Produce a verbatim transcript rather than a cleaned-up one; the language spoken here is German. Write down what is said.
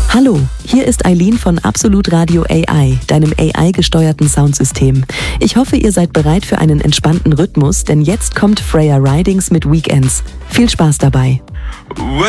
Hallo, hier ist Eileen von Absolut Radio A I, deinem A I-gesteuerten Soundsystem. Ich hoffe, ihr seid bereit für einen entspannten Rhythmus, denn jetzt kommt Freya Ridings mit Weekends. Viel Spaß dabei!